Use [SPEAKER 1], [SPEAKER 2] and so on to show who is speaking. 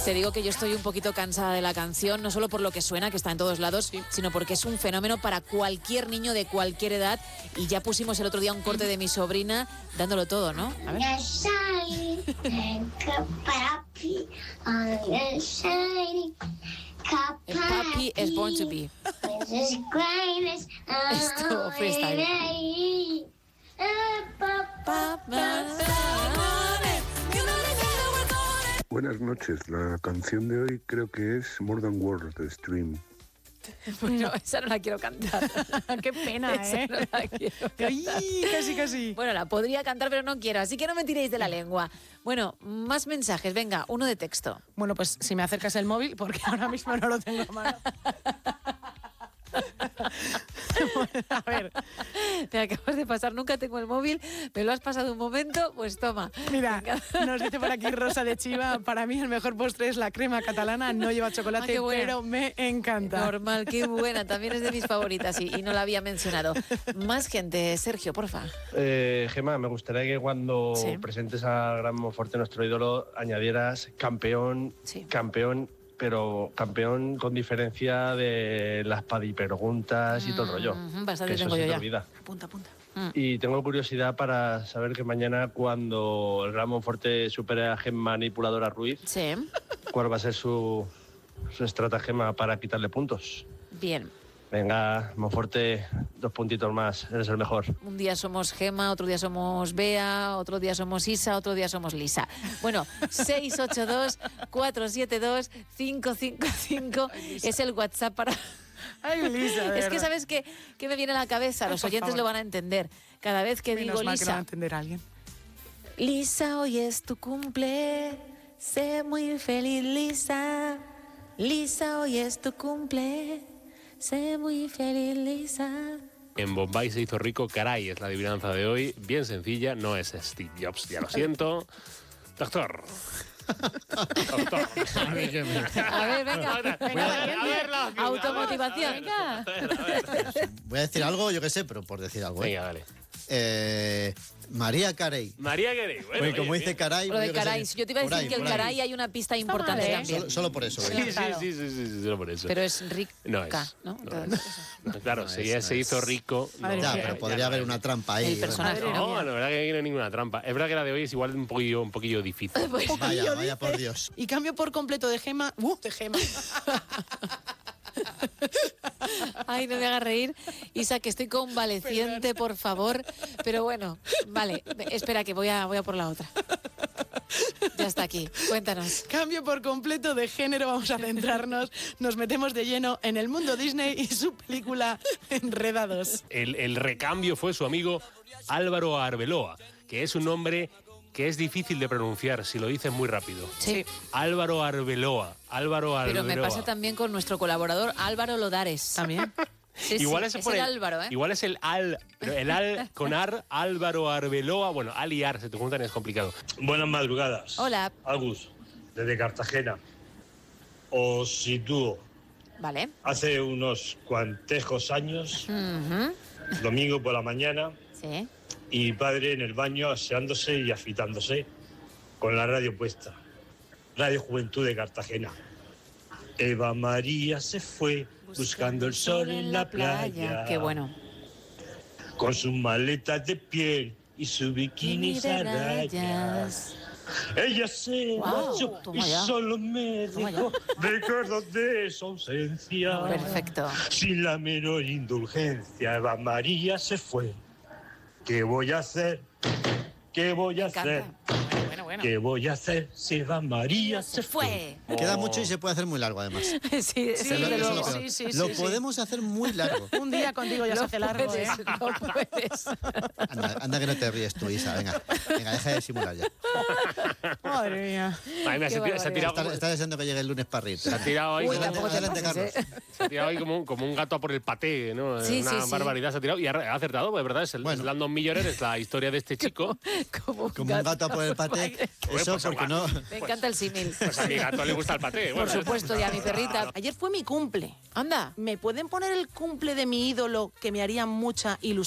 [SPEAKER 1] Te digo que yo estoy un poquito cansada de la canción, no solo por lo que suena, que está en todos lados, sino porque es un fenómeno para cualquier niño de cualquier edad. Y ya pusimos el otro día un corte de mi sobrina dándolo todo, ¿no? A ver. El papi es born to be. Esto, freestyle.
[SPEAKER 2] Buenas noches, la canción de hoy creo que es More Than Words de Stream.
[SPEAKER 1] Bueno, esa no la quiero cantar.
[SPEAKER 3] Qué pena,
[SPEAKER 1] Esa no la quiero cantar.
[SPEAKER 3] Ay, casi.
[SPEAKER 1] Bueno, la podría cantar, pero no quiero, así que no me tiréis de la lengua. Bueno, más mensajes, venga, uno de texto.
[SPEAKER 3] Bueno, pues si me acercas el móvil, porque ahora mismo no lo tengo a mano. A ver.
[SPEAKER 1] Te acabas de pasar, nunca tengo el móvil, me lo has pasado un momento, pues toma.
[SPEAKER 3] Mira, nos dice por aquí Rosa de Chiva, para mí el mejor postre es la crema catalana, no lleva chocolate, pero me encanta.
[SPEAKER 1] Normal, qué buena, también es de mis favoritas y no la había mencionado. Más gente, Sergio, porfa.
[SPEAKER 4] Gemma, me gustaría que cuando presentes a Gran Monforte, nuestro ídolo, añadieras campeón, pero campeón con diferencia de las padipreguntas y todo el rollo.
[SPEAKER 1] Bastante
[SPEAKER 4] que
[SPEAKER 1] tengo
[SPEAKER 4] eso
[SPEAKER 1] yo
[SPEAKER 4] se te
[SPEAKER 1] ya.
[SPEAKER 4] olvida.
[SPEAKER 3] Apunta.
[SPEAKER 4] Y tengo curiosidad para saber que mañana, cuando el Gran Monforte supere a Gemma Manipuladora Ruiz, ¿cuál va a ser su estratagema para quitarle puntos?
[SPEAKER 1] Bien.
[SPEAKER 4] Venga, Monforte, 2 puntitos más, eres el mejor.
[SPEAKER 1] Un día somos Gema, otro día somos Bea, otro día somos Isa, otro día somos Lisa. Bueno, 682-472-555 es el WhatsApp para...
[SPEAKER 3] Ay, Lisa,
[SPEAKER 1] es que ¿sabes qué me viene a la cabeza? Los oyentes lo van a entender. Cada vez que digo
[SPEAKER 3] Menos mal que lo va a
[SPEAKER 1] Lisa...
[SPEAKER 3] entender alguien.
[SPEAKER 1] Lisa, hoy es tu cumple, sé muy feliz, Lisa. Lisa, hoy es tu cumple, sé muy feliz, Lisa.
[SPEAKER 5] En Bombay se hizo rico, caray, es la adivinanza de hoy. Bien sencilla, no es Steve Jobs, ya lo siento. Doctor. Doctor.
[SPEAKER 1] A ver, venga. Automotivación. Venga.
[SPEAKER 6] Voy a decir algo, yo qué sé, pero por decir algo.
[SPEAKER 5] Venga, dale.
[SPEAKER 6] María Carey.
[SPEAKER 5] María Carey. Bueno,
[SPEAKER 6] oye, como dice Caray.
[SPEAKER 1] Lo de Caray. Yo te iba a decir que el Caray hay una pista importante también.
[SPEAKER 6] Solo por eso.
[SPEAKER 5] Sí, solo por eso.
[SPEAKER 1] Pero es rica,
[SPEAKER 5] no es,
[SPEAKER 1] ¿no?
[SPEAKER 5] Claro,
[SPEAKER 6] no
[SPEAKER 5] si
[SPEAKER 6] es,
[SPEAKER 5] ella
[SPEAKER 6] no
[SPEAKER 5] se hizo rico...
[SPEAKER 6] Ya, pero podría haber una trampa ahí.
[SPEAKER 1] El personaje.
[SPEAKER 5] No, la verdad que aquí no hay ninguna trampa. Es verdad que la de hoy es igual un poquillo difícil.
[SPEAKER 6] Vaya por Dios.
[SPEAKER 3] Y cambio por completo de Gema. De Gema.
[SPEAKER 1] Ay, no me hagas reír. Isa, que estoy convaleciente, por favor. Pero bueno, vale, espera que voy a por la otra. Ya está aquí, cuéntanos.
[SPEAKER 3] Cambio por completo de género, vamos a centrarnos. Nos metemos de lleno en el mundo Disney y su película Enredados.
[SPEAKER 5] El recambio fue su amigo Álvaro Arbeloa, que es un nombre que es difícil de pronunciar si lo dices muy rápido.
[SPEAKER 1] Sí.
[SPEAKER 5] Álvaro Arbeloa.
[SPEAKER 1] Pero me pasa también con nuestro colaborador Álvaro Lodares.
[SPEAKER 3] ¿También?
[SPEAKER 1] Sí,
[SPEAKER 5] igual
[SPEAKER 1] es
[SPEAKER 5] por
[SPEAKER 1] el Álvaro, ¿eh?
[SPEAKER 5] Igual es el Al, pero el Al con Ar, Álvaro Arbeloa. Bueno, Al y Ar se te juntan y es complicado.
[SPEAKER 7] Buenas madrugadas.
[SPEAKER 1] Hola.
[SPEAKER 7] Agus, desde Cartagena. Os sitúo.
[SPEAKER 1] Vale.
[SPEAKER 7] Hace unos cuantejos años, domingo por la mañana,
[SPEAKER 1] Sí.
[SPEAKER 7] y mi padre en el baño aseándose y afitándose, con la radio puesta. Radio Juventud de Cartagena. Eva María se fue buscando el sol en la playa.
[SPEAKER 1] Qué bueno.
[SPEAKER 7] Con sus maletas de piel y su bikini a rayas. Ella se marchó y solo me dejó recuerdos de su ausencia.
[SPEAKER 1] Perfecto.
[SPEAKER 7] Sin la menor indulgencia, Eva María se fue. ¿Qué voy a hacer? ¿Qué voy a hacer?
[SPEAKER 3] Bueno.
[SPEAKER 7] ¿Qué voy a hacer si Eva María se fue?
[SPEAKER 6] Queda mucho y se puede hacer muy largo, además.
[SPEAKER 1] Sí,
[SPEAKER 6] Lo podemos hacer muy largo.
[SPEAKER 3] Un día contigo ya se hace largo, ¿eh?
[SPEAKER 1] Lo puedes.
[SPEAKER 6] Anda que no te ríes tú, Isa. Venga, deja de simular ya.
[SPEAKER 3] Madre mía.
[SPEAKER 5] Ay, mira, se ha tirado.
[SPEAKER 6] Está deseando que llegue el lunes para reír.
[SPEAKER 5] Se ha tirado ahí.
[SPEAKER 6] Adelante, Carlos.
[SPEAKER 5] Se ha tirado ahí como un gato a por el paté, ¿no?
[SPEAKER 1] Sí,
[SPEAKER 5] una
[SPEAKER 1] sí.
[SPEAKER 5] barbaridad se ha tirado y ha acertado, pues, de verdad. Es el Landon Miller, es la historia de este chico.
[SPEAKER 6] Como un gato a por el paté. Eso
[SPEAKER 5] Pues,
[SPEAKER 6] porque no.
[SPEAKER 1] Me encanta el símil.
[SPEAKER 5] Pues a mi gato le gusta el paté.
[SPEAKER 1] Por supuesto, y a mi perrita.
[SPEAKER 3] Ayer fue mi cumple.
[SPEAKER 1] Anda.
[SPEAKER 3] ¿Me pueden poner el cumple de mi ídolo que me haría mucha ilusión?